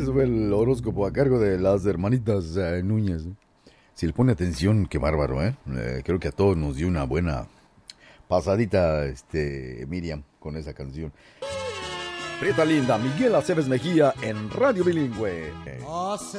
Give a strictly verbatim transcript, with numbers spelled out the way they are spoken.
Eso fue el horóscopo a cargo de las hermanitas eh, Núñez. Si le pone atención, qué bárbaro, ¿eh? ¿eh? Creo que a todos nos dio una buena pasadita, este, Miriam, con esa canción. Prieta Linda, Miguel Aceves Mejía en Radio Bilingüe.